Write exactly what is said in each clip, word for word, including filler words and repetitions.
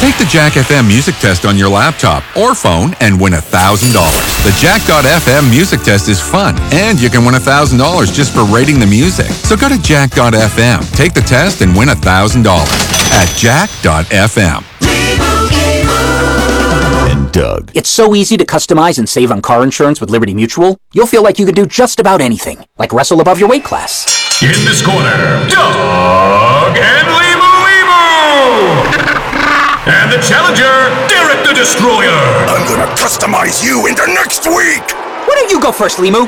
Take the Jack F M music test on your laptop or phone and win one thousand dollars. The Jack dot F M music test is fun, and you can win one thousand dollars just for rating the music. So go to Jack dot F M, take the test, and win one thousand dollars at Jack dot F M. And Doug. It's so easy to customize and save on car insurance with Liberty Mutual. You'll feel like you could do just about anything, like wrestle above your weight class. In this corner, Doug and Limu Limu! And the challenger, Derek the Destroyer! I'm gonna customize you into next week! Why don't you go first, Limu?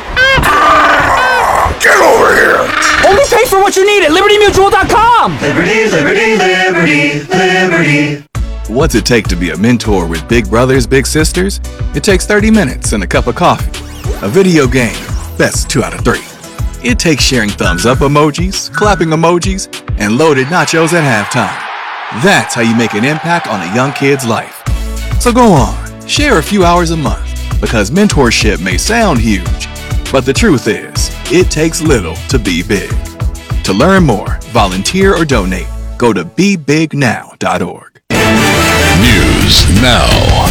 Ah, get over here! Only pay for what you need at Liberty Mutual dot com! Liberty, Liberty, Liberty, Liberty. What's it take to be a mentor with big brothers, big sisters? It takes thirty minutes and a cup of coffee. A video game, that's two out of three. It takes sharing thumbs up emojis, clapping emojis, and loaded nachos at halftime. That's how you make an impact on a young kid's life. So go on, share a few hours a month, because mentorship may sound huge, but the truth is, it takes little to be big. To learn more, volunteer, or donate, go to be big now dot org. News now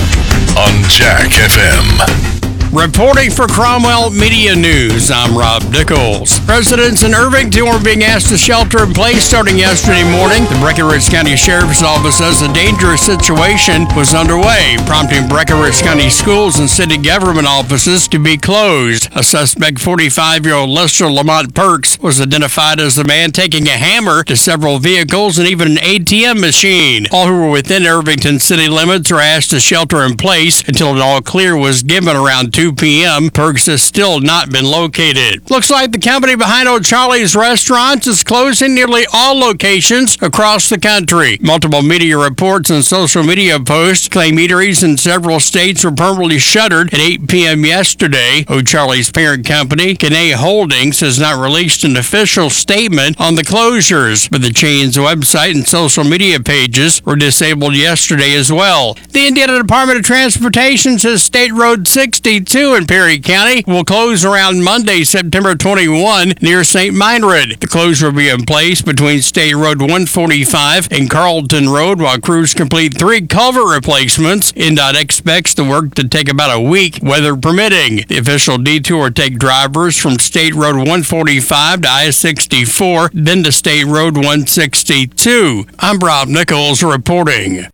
on Jack F M. Reporting for Cromwell Media News, I'm Rob Nichols. Residents in Irvington were being asked to shelter in place starting yesterday morning. The Breckinridge County Sheriff's Office says a dangerous situation was underway, prompting Breckinridge County schools and city government offices to be closed. A suspect, forty-five-year-old Lester Lamont Perks, was identified as the man taking a hammer to several vehicles and even an A T M machine. All who were within Irvington city limits are asked to shelter in place until an all clear was given around two p.m. Perks has still not been located. Looks like the company behind O'Charlie's Restaurants is closing nearly all locations across the country. Multiple media reports and social media posts claim eateries in several states were permanently shuttered at eight p.m. yesterday. O'Charlie's parent company, Canay Holdings, has not released an official statement on the closures, but the chain's website and social media pages were disabled yesterday as well. The Indiana Department of Transportation says State Road sixty-two in Perry County will close around Monday, September twenty-first, near Saint Meinrad. The closure will be in place between State Road one forty-five and Carlton Road while crews complete three culvert replacements. N D O T expects the work to take about a week, weather permitting. The official detour will take drivers from State Road one forty-five to I sixty-four, then to State Road one sixty-two. I'm Rob Nichols reporting.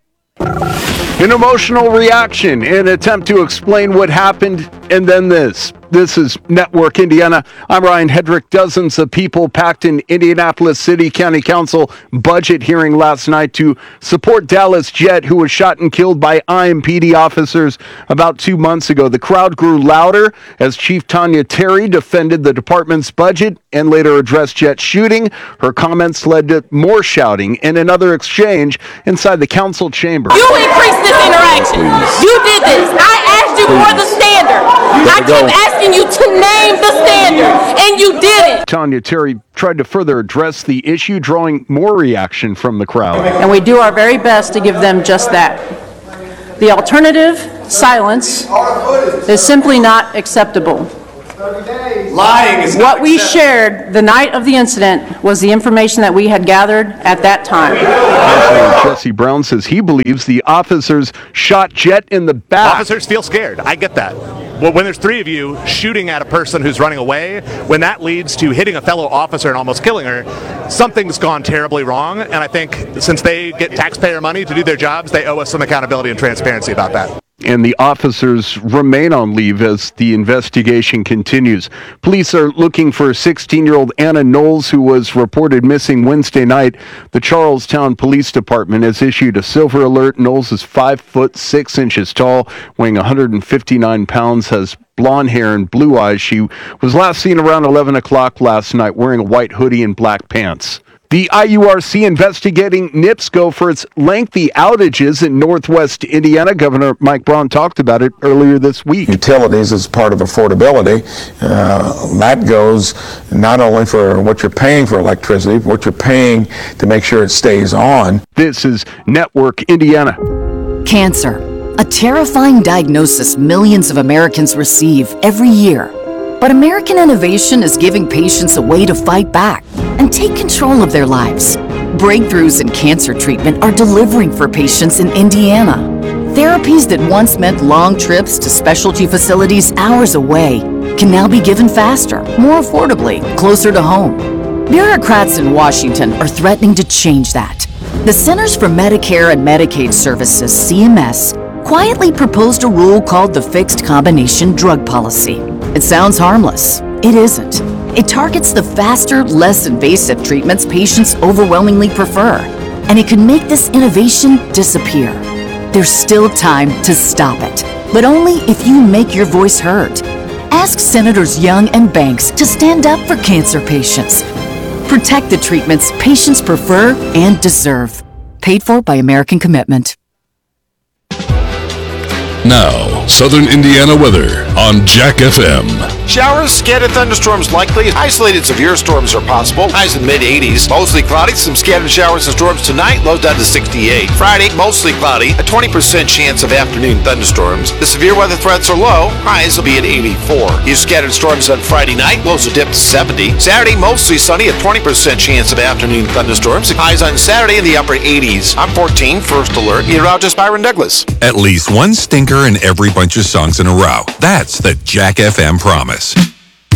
An emotional reaction, an attempt to explain what happened, and then this. This is Network Indiana. I'm Ryan Hedrick. Dozens of people packed in Indianapolis City County Council budget hearing last night to support Dallas Jett, who was shot and killed by I M P D officers about two months ago. The crowd grew louder as Chief Tanya Terry defended the department's budget and later addressed Jett's shooting. Her comments led to more shouting and another exchange inside the council chamber. You increased this interaction. You did this. I asked you for the standard. I keep asking you to name the standard, and you didn't. Tanya Terry tried to further address the issue, drawing more reaction from the crowd. And we do our very best to give them just that. The alternative, silence, is simply not acceptable. Lying is not What we acceptable. shared the night of the incident was the information that we had gathered at that time. Councilman Jesse Brown says he believes the officers shot Jett in the back. Officers feel scared. I get that. Well, when there's three of you shooting at a person who's running away, when that leads to hitting a fellow officer and almost killing her, something's gone terribly wrong. And I think since they get taxpayer money to do their jobs, they owe us some accountability and transparency about that. And the officers remain on leave as the investigation continues. Police are looking for sixteen-year-old Anna Knowles, who was reported missing Wednesday night. The Charlestown Police Department has issued a silver alert. Knowles is five foot six inches tall, weighing one hundred fifty-nine pounds, has blonde hair and blue eyes. She was last seen around eleven o'clock last night wearing a white hoodie and black pants. The I U R C investigating NIPSCO for its lengthy outages in Northwest Indiana. Governor Mike Braun talked about it earlier this week. Utilities is part of affordability. Uh, that goes not only for what you're paying for electricity, but what you're paying to make sure it stays on. This is Network Indiana. Cancer, a terrifying diagnosis millions of Americans receive every year. But American innovation is giving patients a way to fight back and take control of their lives. Breakthroughs in cancer treatment are delivering for patients in Indiana. Therapies that once meant long trips to specialty facilities hours away can now be given faster, more affordably, closer to home. Bureaucrats in Washington are threatening to change that. The Centers for Medicare and Medicaid Services, C M S, quietly proposed a rule called the Fixed Combination Drug Policy. It sounds harmless. It isn't. It targets the faster, less invasive treatments patients overwhelmingly prefer, and it could make this innovation disappear. There's still time to stop it, but only if you make your voice heard. Ask Senators Young and Banks to stand up for cancer patients. Protect the treatments patients prefer and deserve. Paid for by American Commitment. Now, Southern Indiana weather on Jack F M. Showers, scattered thunderstorms likely. Isolated severe storms are possible. Highs in the mid eighties. Mostly cloudy. Some scattered showers and storms tonight. Lows down to sixty-eight. Friday, mostly cloudy. A twenty percent chance of afternoon thunderstorms. The severe weather threats are low. Highs will be at eighty-four. These scattered storms on Friday night. Lows will dip to seventy. Saturday, mostly sunny. A twenty percent chance of afternoon thunderstorms. Highs on Saturday in the upper eighties. I'm fourteen. First alert. Meteorologist Byron Douglas. At least one stinker in every bunch of songs in a row. That's the Jack F M promise.